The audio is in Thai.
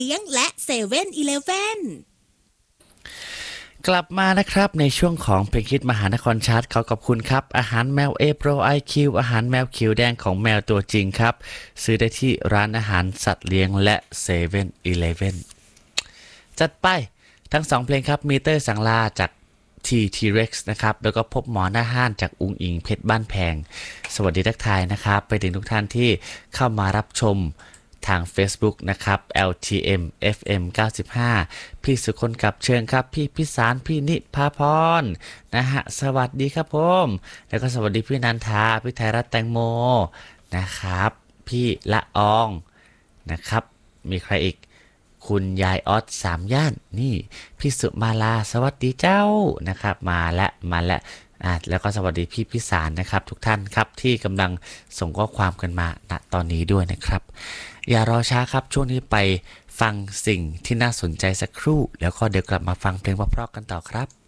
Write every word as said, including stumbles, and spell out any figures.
เลี้ยงและเซเว่นอีเลฟเว่นกลับมานะครับในช่วงของเพลงฮิตมหานครชาร์ตขอขอบคุณครับอาหารแมว A Pro ไอ คิว อาหารแมวเขียวแดงของแมวตัวจริงครับซื้อได้ที่ร้านอาหารสัตว์เลี้ยงและเซเว่นอีเลฟเว่นจัดไปทั้งสองเพลงครับมีเตอร์สังลาจาก T T-Rex นะครับแล้วก็พบหมอหน้าห้านจากอุงอิงเพชรบ้านแพงสวัสดีทักทายนะครับไปถึงทุกท่านที่เข้ามารับชมทาง Facebook นะครับ แอล ที เอ็ม เอฟ เอ็ม เก้าสิบห้า พี่สุคนกับเชิญครับพี่พิสารพี่นิพาพรนะฮะสวัสดีครับผมแล้วก็สวัสดีพี่นันทาพี่ไทยรัตน์แตงโมนะครับพี่ละอองนะครับมีใครอีกคุณยายออสสามย่านนี่พี่สุมาลาสวัสดีเจ้านะครับมาและมาและอ่าแล้วก็สวัสดีพี่พิสารนะครับทุกท่านครับที่กำลังส่งข้อความกันมาณตอนนี้ด้วยนะครับอย่ารอช้าครับช่วงนี้ไปฟังสิ่งที่น่าสนใจสักครู่แล้วก็เดี๋ยวกลับมาฟังเพลงเพราะๆกันต่อครับ